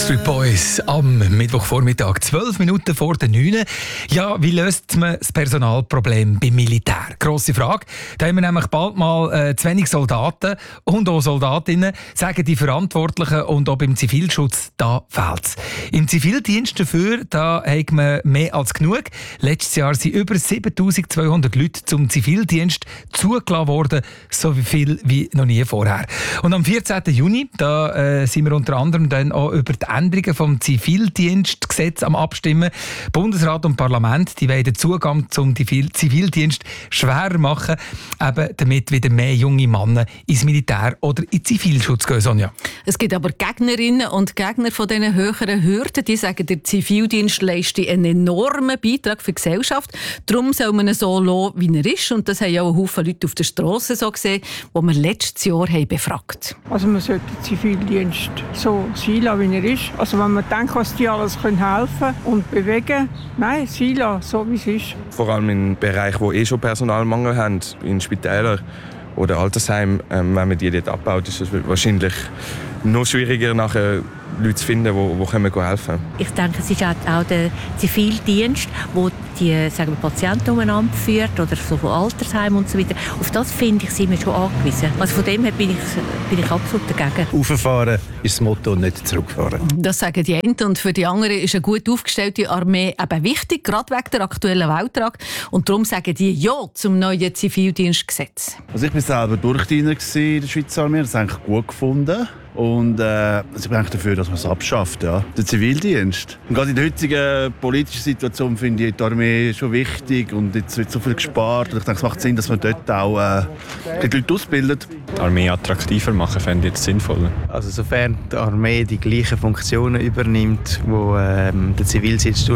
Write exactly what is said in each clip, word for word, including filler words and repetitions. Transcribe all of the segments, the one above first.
Backstreet Boys am Mittwochvormittag, zwölf Minuten vor der neun. Ja, wie löst man das Personalproblem beim Militär? Grosse Frage. Da haben wir nämlich bald mal äh, zu wenig Soldaten und auch Soldatinnen, sagen die Verantwortlichen, und auch beim Zivilschutz, da fehlt es. Im Zivildienst dafür, da haben wir mehr als genug. Letztes Jahr sind über siebentausendzweihundert Leute zum Zivildienst zugelassen worden, so viel wie noch nie vorher. Und am vierzehnten Juni, da äh, sind wir unter anderem dann auch über die Änderungen vom Zivildienstgesetz am Abstimmen. Bundesrat und Parlament, die wollen den Zugang zum Zivildienst schwerer machen, eben damit wieder mehr junge Männer ins Militär oder in den Zivilschutz gehen, Sonja. Es gibt aber Gegnerinnen und Gegner von diesen höheren Hürden, die sagen, der Zivildienst leistet einen enormen Beitrag für die Gesellschaft. Darum soll man ihn so lassen, wie er ist. Und das haben ja auch ein Haufen Leute auf der Straße so gesehen, die wir letztes Jahr haben befragt. Also man sollte den Zivildienst so sein lassen, wie er ist. Also wenn man denkt, was die alles helfen können und bewegen, nein, sein lassen, so wie es ist. Vor allem in Bereichen, wo eh schon Personalmangel haben, in Spitälern oder Altersheimen, ähm, wenn man die dort abbaut, ist es wahrscheinlich noch schwieriger, nachher Leute zu finden, die, die helfen können. Ich denke, es ist auch der Zivildienst, der die sagen wir, Patienten umeinander führt oder so von Altersheimen und so weiter. Auf das, finde ich, sind wir schon angewiesen. Also von dem her bin ich, bin ich absolut dagegen. Auffahren ist das Motto und nicht zurückfahren. Das sagen die einen, und für die anderen ist eine gut aufgestellte Armee eben wichtig, gerade wegen der aktuellen Weltlage. Und darum sagen die Ja zum neuen Zivildienstgesetz. Also ich war selber Durchdiener in der Schweizer Armee, das habe ich eigentlich gut gefunden. Und äh, ich bin eigentlich dafür, dass man es abschafft, ja. Der Zivildienst. Und gerade in der heutigen politischen Situation finde ich die Armee schon wichtig und jetzt wird so viel gespart. Und ich denke, es macht Sinn, dass man dort auch äh, die Leute ausbildet. Die Armee attraktiver machen, fände ich jetzt sinnvoller. Also sofern die Armee die gleichen Funktionen übernimmt, die ähm, der Zivildienst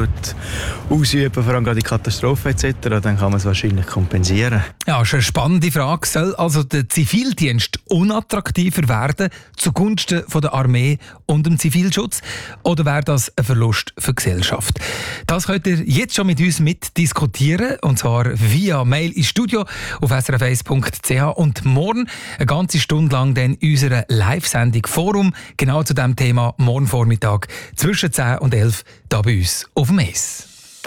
ausüben, vor allem gerade die Katastrophen et cetera, dann kann man es wahrscheinlich kompensieren. Ja, ist eine spannende Frage. Soll also der Zivildienst unattraktiver werden zugunsten von der Armee und dem Zivilschutz? Oder wäre das ein Verlust für die Gesellschaft? Das könnt ihr jetzt schon mit uns mitdiskutieren, und zwar via Mail ins Studio auf s r f eins punkt c h und morgen eine ganze Stunde lang dann unsere Live-Sendung Forum genau zu diesem Thema morgen Vormittag zwischen zehn und elf da bei uns auf dem E S.